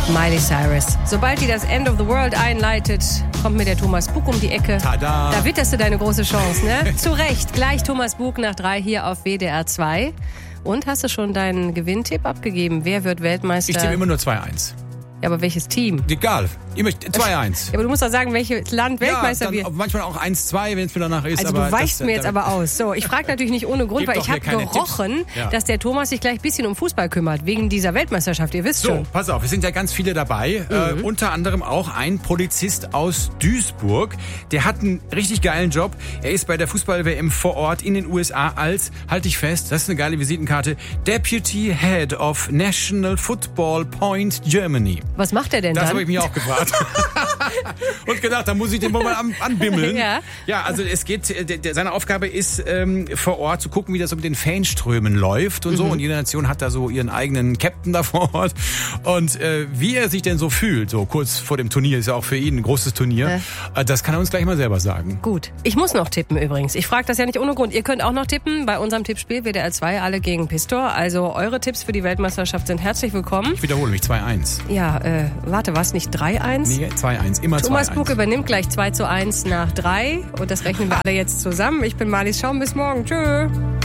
Miley Cyrus. Sobald die das End of the World einleitet, kommt mir der Thomas Bug um die Ecke. Tada! Da witterst du deine große Chance, ne? Zu Recht. Gleich Thomas Bug nach 3 hier auf WDR 2. Und hast du schon deinen Gewinntipp abgegeben? Wer wird Weltmeister? Ich tippe immer nur 2-1. Ja, aber welches Team? Egal. 2-1. Ja, aber du musst doch sagen, welches Land Weltmeister wird. Manchmal auch 1-2, wenn es mir danach ist. Also aber du weichst mir jetzt aber aus. So, ich frage natürlich nicht ohne Grund, weil ich habe gerochen, dass der Thomas sich gleich ein bisschen um Fußball kümmert, wegen dieser Weltmeisterschaft, ihr wisst schon. So, pass auf, es sind ja ganz viele dabei. Unter anderem auch ein Polizist aus Duisburg. Der hat einen richtig geilen Job. Er ist bei der Fußball-WM vor Ort in den USA als, halt dich fest, das ist eine geile Visitenkarte, Deputy Head of National Football Point Germany. Was macht er denn Das dann? habe ich mich auch gefragt. Und gedacht, da muss ich den wohl mal anbimmeln. Ja, also es geht, seine Aufgabe ist, vor Ort zu gucken, wie das so mit den Fanströmen läuft und so. Und jede Nation hat da so ihren eigenen Captain da vor Ort. Und wie er sich denn so fühlt, so kurz vor dem Turnier, ist ja auch für ihn ein großes Turnier, das kann er uns gleich mal selber sagen. Gut. Ich muss noch tippen übrigens. Ich frage das ja nicht ohne Grund. Ihr könnt auch noch tippen bei unserem Tippspiel WDR 2, alle gegen Pistor. Also eure Tipps für die Weltmeisterschaft sind herzlich willkommen. Ich wiederhole mich, 2-1. Ja, warte, war es nicht 3-1? Nee, 2-1, immer 2-1. Thomas Bug übernimmt gleich 2-1 nach 3 und das rechnen wir alle jetzt zusammen. Ich bin Marlies Schaum, bis morgen. Tschö.